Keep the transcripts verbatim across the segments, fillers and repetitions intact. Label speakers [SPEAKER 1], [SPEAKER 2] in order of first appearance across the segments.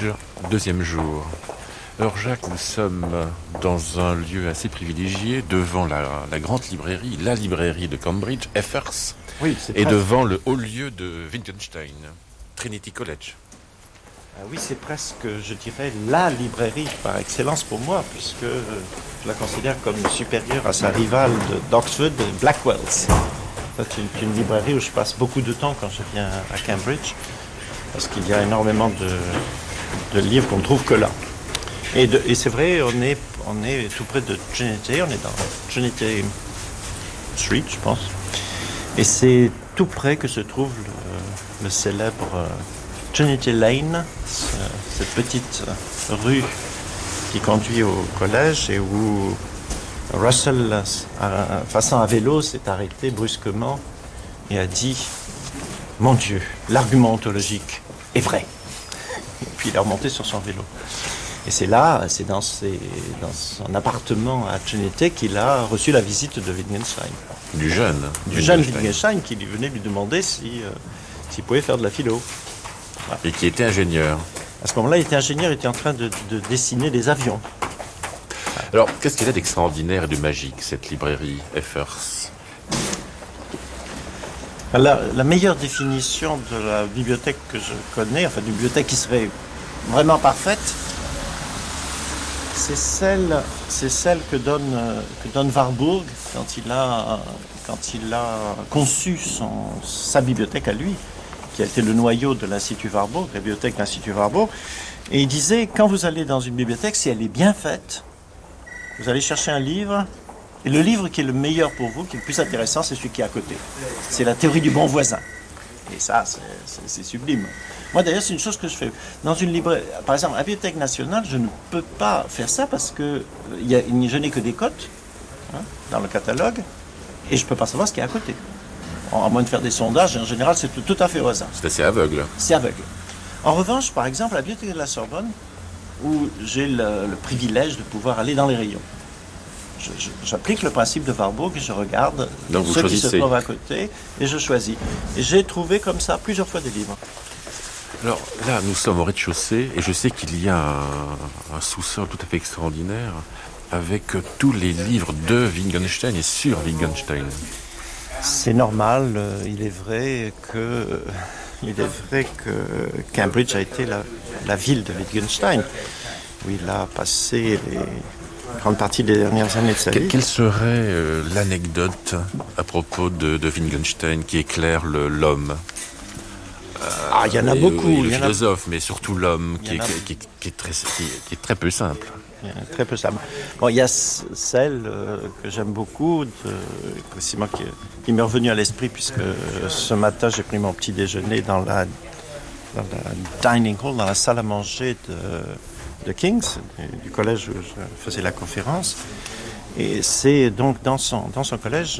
[SPEAKER 1] Cambridge, deuxième jour. Alors Jacques, nous sommes dans un lieu assez privilégié, devant la, la grande librairie, la librairie de Cambridge, Effers,
[SPEAKER 2] oui, c'est
[SPEAKER 1] et
[SPEAKER 2] presque...
[SPEAKER 1] devant le haut lieu de Wittgenstein, Trinity College.
[SPEAKER 2] Ah oui, c'est presque, je dirais, la librairie par excellence pour moi, puisque je la considère comme supérieure à sa rivale de, d'Oxford, Blackwell's. C'est une, une librairie où je passe beaucoup de temps quand je viens à Cambridge, parce qu'il y a énormément de, de livres qu'on ne trouve que là. Et, de, et c'est vrai, on est, on est tout près de Trinity, on est dans Trinity Street, je pense. Et c'est tout près que se trouve le, le célèbre euh, Trinity Lane, ce, cette petite rue qui conduit au collège et où Russell, à, façon à vélo, s'est arrêté brusquement et a dit « Mon Dieu, l'argument ontologique est vrai !» Et puis il est remonté sur son vélo. Et c'est là, c'est dans, ses, dans son appartement à Trinity qu'il a reçu la visite de Wittgenstein.
[SPEAKER 1] Du jeune.
[SPEAKER 2] Du jeune Wittgenstein qui lui venait lui demander si, euh, s'il pouvait faire de la philo. Voilà.
[SPEAKER 1] Et qui était ingénieur.
[SPEAKER 2] À ce moment-là, il était ingénieur, il était en train de, de dessiner des avions.
[SPEAKER 1] Alors, qu'est-ce qu'elle a d'extraordinaire et de magique, cette librairie Effers ?
[SPEAKER 2] La, la meilleure définition de la bibliothèque que je connais, enfin d'une bibliothèque qui serait vraiment parfaite, c'est celle, c'est celle que donne, que donne Warburg quand il a, quand il a conçu son, sa bibliothèque à lui, qui a été le noyau de l'Institut Warburg, la bibliothèque de l'Institut Warburg. Et il disait, quand vous allez dans une bibliothèque, si elle est bien faite, vous allez chercher un livre, et le livre qui est le meilleur pour vous, qui est le plus intéressant, c'est celui qui est à côté. C'est la théorie du bon voisin. Et ça, c'est, c'est, c'est sublime. Moi, d'ailleurs, c'est une chose que je fais. Dans une librairie, par exemple, à la Bibliothèque nationale, je ne peux pas faire ça parce que y a, je n'ai que des cotes hein, dans le catalogue et je ne peux pas savoir ce qu'il y a à côté. À moins de faire des sondages, en général, c'est tout, tout à fait au hasard.
[SPEAKER 1] C'est assez aveugle.
[SPEAKER 2] C'est aveugle. En revanche, par exemple, à la Bibliothèque de la Sorbonne, où j'ai le, le privilège de pouvoir aller dans les rayons. Je, je, j'applique le principe de Warburg et je regarde
[SPEAKER 1] Donc
[SPEAKER 2] ceux qui se trouvent à côté et je choisis. Et j'ai trouvé comme ça plusieurs fois des livres.
[SPEAKER 1] Alors là, nous sommes au rez-de-chaussée et je sais qu'il y a un, un sous-sol tout à fait extraordinaire avec tous les livres de Wittgenstein et sur Wittgenstein.
[SPEAKER 2] C'est normal, il est vrai que, il est vrai que Cambridge a été la, la ville de Wittgenstein, où il a passé les grande partie des dernières années de sa vie.
[SPEAKER 1] Quelle serait euh, l'anecdote à propos de, de Wittgenstein qui éclaire le, l'homme euh,
[SPEAKER 2] Ah, il y en a beaucoup.
[SPEAKER 1] Le
[SPEAKER 2] il y
[SPEAKER 1] philosophe,
[SPEAKER 2] en a...
[SPEAKER 1] mais surtout l'homme qui est, qui, qui, qui, est très, qui, qui est très peu simple.
[SPEAKER 2] Très peu simple. Bon, il y a celle euh, que j'aime beaucoup, de, qui, qui m'est revenue à l'esprit, puisque ce matin, j'ai pris mon petit déjeuner dans la, dans la dining hall, dans la salle à manger de... de King's, du collège où je faisais la conférence. Et c'est donc dans son, dans son collège,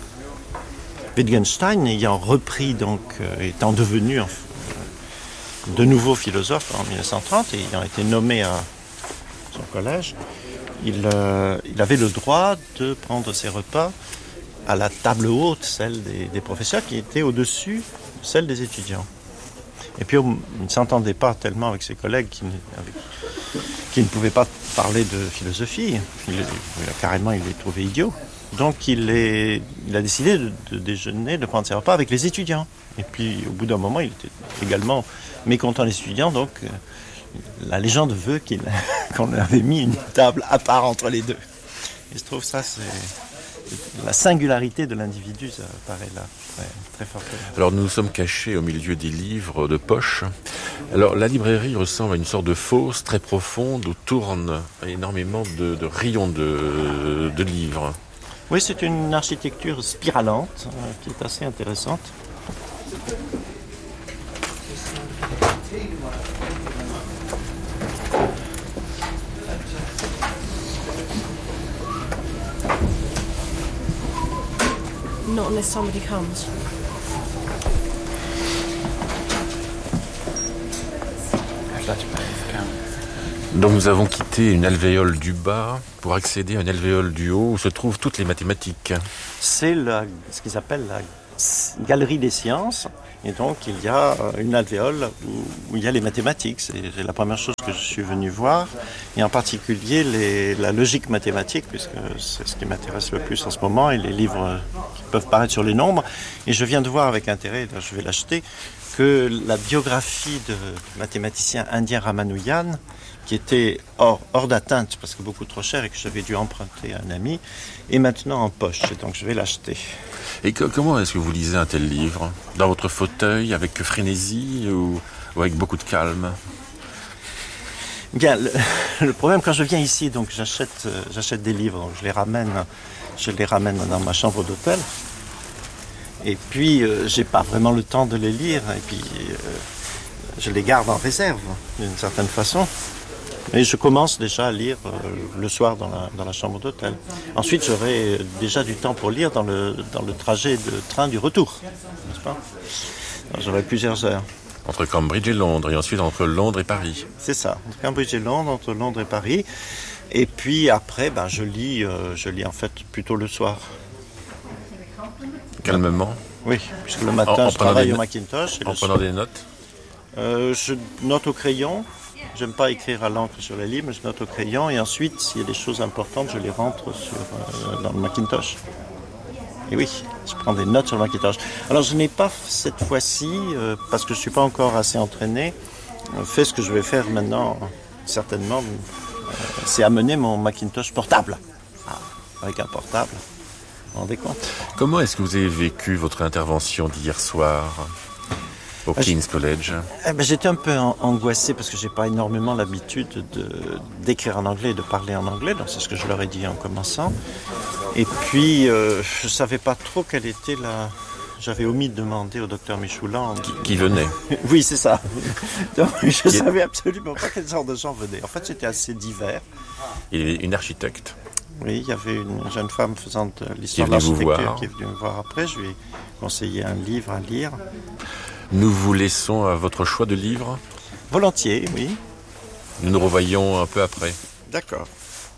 [SPEAKER 2] Wittgenstein ayant repris, donc, euh, étant devenu euh, de nouveau philosophe en dix-neuf cent trente et ayant été nommé à son collège, il, euh, il avait le droit de prendre ses repas à la table haute, celle des, des professeurs, qui était au-dessus de celle des étudiants. Et puis, il ne s'entendait pas tellement avec ses collègues qui, avec, qui ne pouvaient pas parler de philosophie. Il, il, carrément, il les trouvait idiots. Donc, il, est, il a décidé de, de déjeuner, de prendre ses repas avec les étudiants. Et puis, au bout d'un moment, il était également mécontent des étudiants. Donc, la légende veut qu'il, qu'on avait mis une table à part entre les deux. Et je trouve ça, c'est... La singularité de l'individu, ça paraît là, ouais, très fortement.
[SPEAKER 1] Alors nous nous sommes cachés au milieu des livres de poche. Alors la librairie ressemble à une sorte de fosse très profonde où tournent énormément de, de rayons de, de livres.
[SPEAKER 2] Oui, c'est une architecture spiralante euh, qui est assez intéressante.
[SPEAKER 3] Not unless somebody comes.
[SPEAKER 1] Donc nous avons quitté une alvéole du bas pour accéder à une alvéole du haut où se trouvent toutes les mathématiques.
[SPEAKER 2] C'est la, ce qu'ils appellent la galerie des sciences. Et donc, il y a une alvéole où, où il y a les mathématiques. C'est, c'est la première chose que je suis venu voir. Et en particulier, les, la logique mathématique, puisque c'est ce qui m'intéresse le plus en ce moment, et les livres qui peuvent paraître sur les nombres. Et je viens de voir avec intérêt, là, je vais l'acheter, que la biographie de mathématicien indien Ramanujan, qui était hors, hors d'atteinte, parce que beaucoup trop cher et que j'avais dû emprunter à un ami, est maintenant en poche. Et donc, je vais l'acheter.
[SPEAKER 1] Et que, comment est-ce que vous lisez un tel livre? Dans votre fauteuil, avec frénésie ou, ou avec beaucoup de calme?
[SPEAKER 2] Bien, le, le problème, quand je viens ici, donc j'achète, euh, j'achète des livres, donc je les ramène, je les ramène dans ma chambre d'hôtel. Et puis, euh, j'ai pas vraiment le temps de les lire. Et puis, euh, je les garde en réserve, d'une certaine façon. Et je commence déjà à lire euh, le soir dans la, dans la chambre d'hôtel. Ensuite, j'aurai déjà du temps pour lire dans le, dans le trajet de train du retour, n'est-ce pas? Alors, j'aurai plusieurs heures.
[SPEAKER 1] Entre Cambridge et Londres, et ensuite entre Londres et Paris.
[SPEAKER 2] C'est ça, entre Cambridge et Londres, entre Londres et Paris. Et puis après, ben, je lis, euh, je lis en fait plutôt le soir.
[SPEAKER 1] Calmement?
[SPEAKER 2] Oui, puisque le matin,
[SPEAKER 1] en, en
[SPEAKER 2] je travaille
[SPEAKER 1] des,
[SPEAKER 2] au Macintosh. Et
[SPEAKER 1] en prenant des notes?
[SPEAKER 2] euh, Je note au crayon. J'aime pas écrire à l'encre sur les livres, mais je note au crayon. Et ensuite, s'il y a des choses importantes, je les rentre sur, euh, dans le Macintosh. Et oui, je prends des notes sur le Macintosh. Alors, je n'ai pas cette fois-ci, euh, parce que je ne suis pas encore assez entraîné, euh, fait ce que je vais faire maintenant, certainement, euh, c'est amener mon Macintosh portable. Ah, avec un portable, vous vous rendez compte?
[SPEAKER 1] Comment est-ce que vous avez vécu votre intervention d'hier soir au
[SPEAKER 2] ah,
[SPEAKER 1] King's College?
[SPEAKER 2] Eh ben, j'étais un peu angoissé parce que j'ai pas énormément l'habitude de, d'écrire en anglais et de parler en anglais, donc c'est ce que je leur ai dit en commençant. Et puis, euh, je savais pas trop quelle était la... J'avais omis de demander au docteur Michouland...
[SPEAKER 1] Qui, qui venait?
[SPEAKER 2] Oui, c'est ça. Donc, je qui... savais absolument pas quel genre de gens venaient. En fait, c'était assez divers.
[SPEAKER 1] Il est une architecte.
[SPEAKER 2] Oui, il y avait une jeune femme faisant de l'histoire de l'architecture qui est venue me voir après. Je lui ai conseillé un livre à lire.
[SPEAKER 1] Nous vous laissons à votre choix de livre.
[SPEAKER 2] Volontiers, oui.
[SPEAKER 1] Nous nous revoyons un peu après.
[SPEAKER 2] D'accord.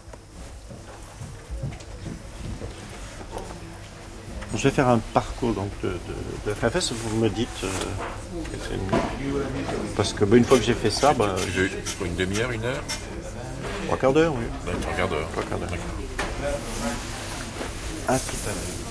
[SPEAKER 2] Je vais faire un parcours donc, de, de, de Fès, vous me dites... Euh, une... Parce que bah, une fois que j'ai fait ça... Bah,
[SPEAKER 1] je, je, une demi-heure, une heure?
[SPEAKER 2] Trois quarts d'heure, oui.
[SPEAKER 1] Ouais, trois quarts d'heure.
[SPEAKER 2] Trois quarts d'heure. À tout à l'heure.